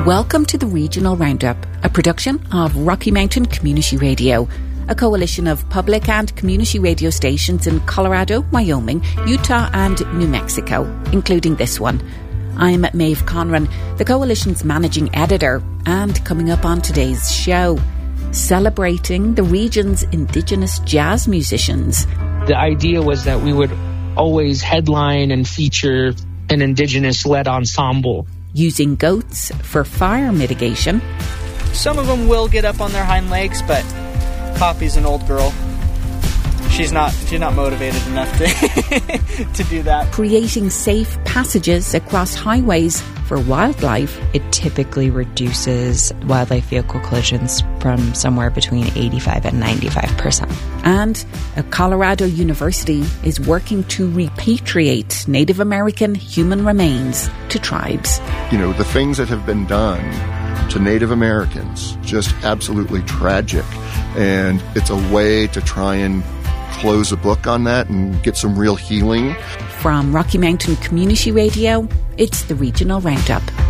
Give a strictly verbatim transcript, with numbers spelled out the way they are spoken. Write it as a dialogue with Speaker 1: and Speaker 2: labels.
Speaker 1: Welcome to the Regional Roundup, a production of Rocky Mountain Community Radio, a coalition of public and community radio stations in Colorado, Wyoming, Utah and New Mexico, including this one. I'm Maeve Conran, the coalition's managing editor, and coming up on today's show, celebrating the region's Indigenous jazz musicians.
Speaker 2: The idea was that we would always headline and feature an Indigenous-led ensemble.
Speaker 1: Using goats for fire mitigation.
Speaker 3: Some of them will get up on their hind legs, but Poppy's an old girl. She's not she's not motivated enough to to do that.
Speaker 1: Creating safe passages across highways for wildlife.
Speaker 4: It typically reduces wildlife vehicle collisions from somewhere between eighty-five and ninety-five percent.
Speaker 1: And a Colorado university is working to repatriate Native American human remains to tribes.
Speaker 5: You know, the things that have been done to Native Americans, just absolutely tragic. And it's a way to try and close a book on that and get some real healing.
Speaker 1: From Rocky Mountain Community Radio, it's the Regional Roundup.